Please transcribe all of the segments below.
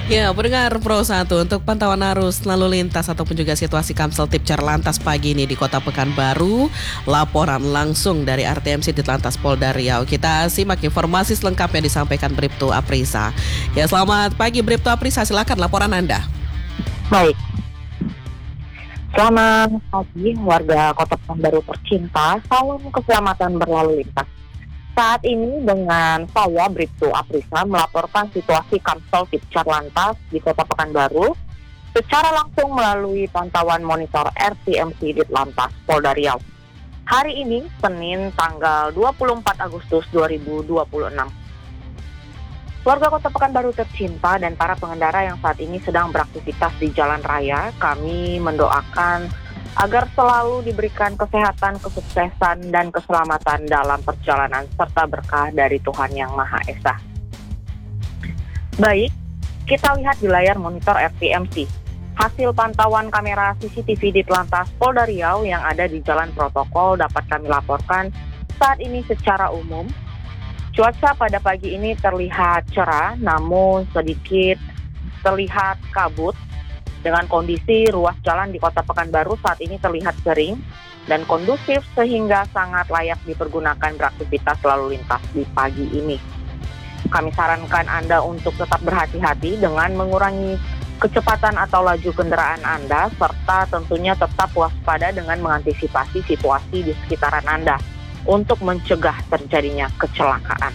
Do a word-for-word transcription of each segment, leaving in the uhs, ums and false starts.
Ya, pendengar Pro satu untuk pantauan arus lalu lintas ataupun juga situasi Kamsel Tipcar Lantas pagi ini di Kota Pekanbaru, laporan langsung dari R T M C Ditlantas Polda Riau. Kita simak informasi selengkapnya disampaikan Bribtu Aprisa. Ya, selamat pagi Bribtu Aprisa, silakan laporan Anda. Baik, selamat pagi warga Kota Pekanbaru tercinta, salam keselamatan berlalu lintas. Saat ini dengan saya Bribtu Aprisa melaporkan situasi Kamsel Tipcar Lantas di Kota Pekanbaru secara langsung melalui pantauan monitor R T M C Ditlantas Polda Riau. Hari ini Senin tanggal dua puluh empat Agustus dua ribu dua puluh enam. Warga Kota Pekanbaru tercinta dan para pengendara yang saat ini sedang beraktivitas di jalan raya, kami mendoakan agar selalu diberikan kesehatan, kesuksesan, dan keselamatan dalam perjalanan serta berkah dari Tuhan Yang Maha Esa. Baik, kita lihat di layar monitor R T M C. Hasil pantauan kamera C C T V di Ditlantas Polda Riau yang ada di Jalan Protokol dapat kami laporkan saat ini secara umum. Cuaca pada pagi ini terlihat cerah, namun sedikit terlihat kabut. Dengan kondisi ruas jalan di Kota Pekanbaru saat ini terlihat kering dan kondusif sehingga sangat layak dipergunakan beraktivitas lalu lintas di pagi ini. Kami sarankan Anda untuk tetap berhati-hati dengan mengurangi kecepatan atau laju kendaraan Anda serta tentunya tetap waspada dengan mengantisipasi situasi di sekitaran Anda untuk mencegah terjadinya kecelakaan.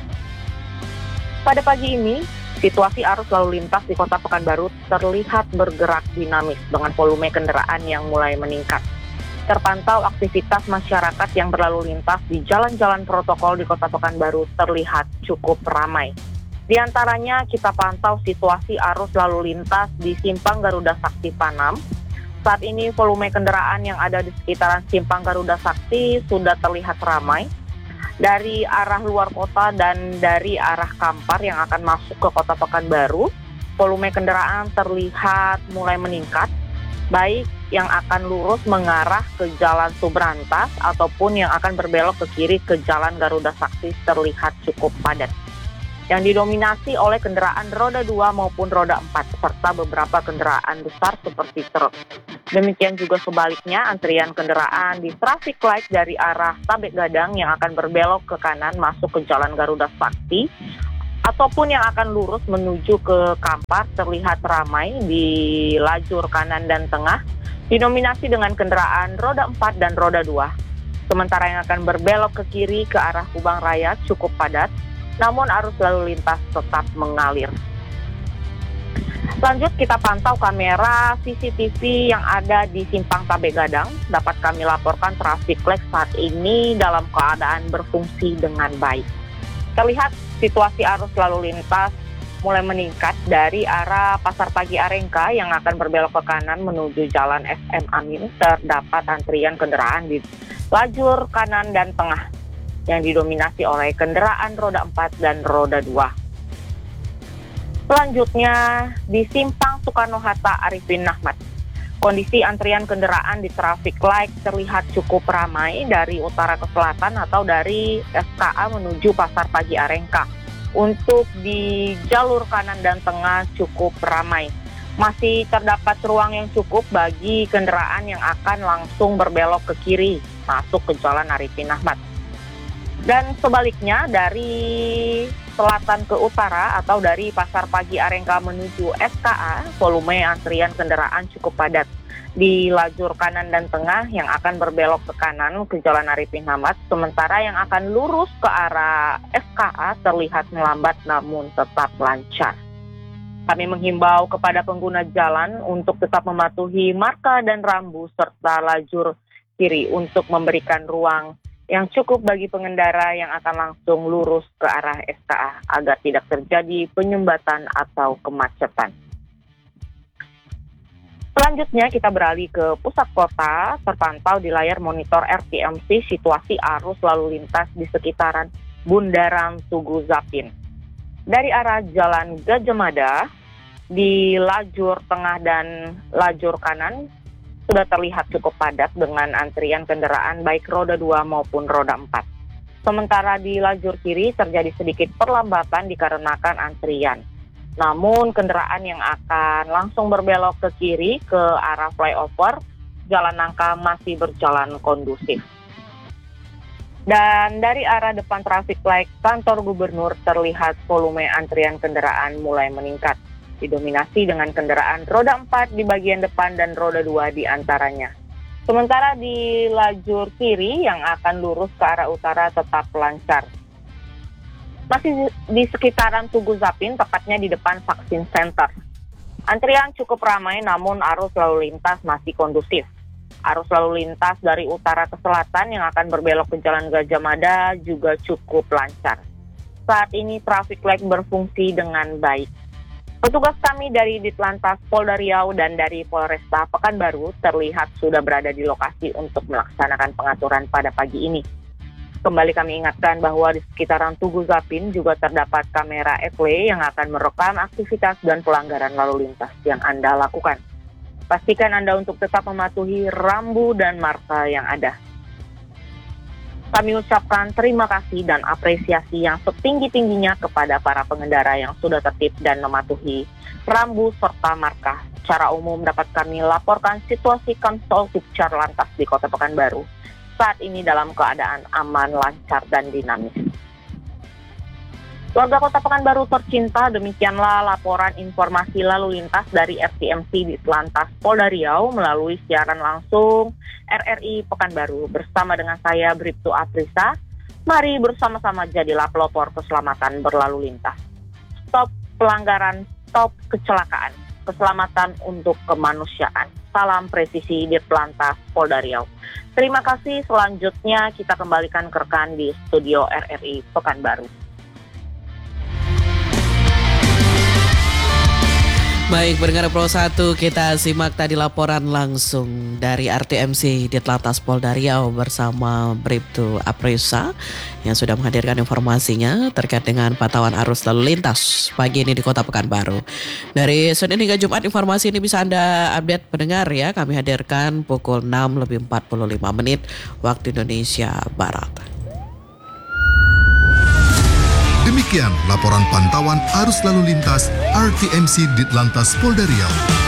Pada pagi ini, situasi arus lalu lintas di Kota Pekanbaru terlihat bergerak dinamis dengan volume kendaraan yang mulai meningkat. Terpantau aktivitas masyarakat yang berlalu lintas di jalan-jalan protokol di Kota Pekanbaru terlihat cukup ramai. Di antaranya kita pantau situasi arus lalu lintas di Simpang Garuda Sakti Panam. Saat ini volume kendaraan yang ada di sekitaran Simpang Garuda Sakti sudah terlihat ramai. Dari arah luar kota dan dari arah Kampar yang akan masuk ke Kota Pekanbaru, volume kendaraan terlihat mulai meningkat, baik yang akan lurus mengarah ke Jalan Subrantas ataupun yang akan berbelok ke kiri ke Jalan Garuda Sakti terlihat cukup padat, yang didominasi oleh kendaraan roda dua maupun roda empat, serta beberapa kendaraan besar seperti truk. Demikian juga sebaliknya, antrian kendaraan di traffic light dari arah Tabek Gadang yang akan berbelok ke kanan masuk ke Jalan Garuda Sakti, ataupun yang akan lurus menuju ke Kampar terlihat ramai di lajur kanan dan tengah, didominasi dengan kendaraan roda empat dan roda dua. Sementara yang akan berbelok ke kiri ke arah Kubang Raya cukup padat, namun arus lalu lintas tetap mengalir. Lanjut kita pantau kamera C C T V yang ada di Simpang Tabek Gadang. Dapat kami laporkan traffic light saat ini dalam keadaan berfungsi dengan baik. Terlihat situasi arus lalu lintas mulai meningkat dari arah Pasar Pagi Arengka yang akan berbelok ke kanan menuju Jalan S M Amin. Terdapat antrian kendaraan di lajur kanan dan tengah yang didominasi oleh kendaraan roda empat dan roda dua. Selanjutnya di Simpang Soekarno-Hatta Arifin Ahmad. Kondisi antrian kendaraan di traffic light terlihat cukup ramai dari utara ke selatan atau dari S K A menuju Pasar Pagi Arengka. Untuk di jalur kanan dan tengah cukup ramai. Masih terdapat ruang yang cukup bagi kendaraan yang akan langsung berbelok ke kiri masuk ke Jalan Arifin Ahmad. Dan sebaliknya dari selatan ke utara atau dari Pasar Pagi Arengka menuju S K A, volume antrian kendaraan cukup padat di lajur kanan dan tengah yang akan berbelok ke kanan ke Jalan Arifin Ahmad, sementara yang akan lurus ke arah S K A terlihat melambat namun tetap lancar. Kami menghimbau kepada pengguna jalan untuk tetap mematuhi marka dan rambu serta lajur kiri untuk memberikan ruang yang cukup bagi pengendara yang akan langsung lurus ke arah S K A agar tidak terjadi penyumbatan atau kemacetan. Selanjutnya kita beralih ke pusat kota. Terpantau di layar monitor R T M C situasi arus lalu lintas di sekitaran Bundaran Tugu Zapin. Dari arah Jalan Gajah Mada di lajur tengah dan lajur kanan sudah terlihat cukup padat dengan antrian kendaraan baik roda dua maupun roda empat. Sementara di lajur kiri terjadi sedikit perlambatan dikarenakan antrian. Namun kendaraan yang akan langsung berbelok ke kiri ke arah flyover Jalan Nangka masih berjalan kondusif. Dan dari arah depan traffic light kantor gubernur terlihat volume antrian kendaraan mulai meningkat, didominasi dengan kendaraan roda empat di bagian depan dan roda dua di antaranya. Sementara di lajur kiri yang akan lurus ke arah utara tetap lancar. Masih di sekitaran Tugu Zapin, tepatnya di depan vaksin center. Antrian cukup ramai namun arus lalu lintas masih kondusif. Arus lalu lintas dari utara ke selatan yang akan berbelok ke Jalan Gajah Mada juga cukup lancar. Saat ini traffic light berfungsi dengan baik. Petugas kami dari Ditlantas Polda Riau dan dari Polresta Pekanbaru terlihat sudah berada di lokasi untuk melaksanakan pengaturan pada pagi ini. Kembali kami ingatkan bahwa di sekitaran Tugu Zapin juga terdapat kamera etle yang akan merekam aktivitas dan pelanggaran lalu lintas yang Anda lakukan. Pastikan Anda untuk tetap mematuhi rambu dan marka yang ada. Kami ucapkan terima kasih dan apresiasi yang setinggi-tingginya kepada para pengendara yang sudah tertib dan mematuhi rambu serta marka. Secara umum dapat kami laporkan situasi Kamsol Tipcar Lantas di Kota Pekanbaru saat ini dalam keadaan aman, lancar, dan dinamis. Warga Kota Pekanbaru tercinta, demikianlah laporan informasi lalu lintas dari R T M C Ditlantas Polda Riau melalui siaran langsung R R I Pekanbaru bersama dengan saya Bribtu Aprisa. Mari bersama-sama jadilah pelopor keselamatan berlalu lintas. Stop pelanggaran, stop kecelakaan, keselamatan untuk kemanusiaan. Salam presisi Ditlantas Polda Riau. Terima kasih, selanjutnya kita kembalikan ke rekan di studio R R I Pekanbaru. Baik, pendengar Pro satu, kita simak tadi laporan langsung dari R T M C Ditlantas Polda Riau bersama Bribtu Aprisa yang sudah menghadirkan informasinya terkait dengan pantauan arus lalu lintas pagi ini di Kota Pekanbaru. Dari Senin hingga Jumat informasi ini bisa Anda update pendengar ya. Kami hadirkan pukul enam lebih empat puluh lima menit waktu Indonesia Barat. Demikian laporan pantauan arus lalu lintas R T M C Ditlantas Polda Riau.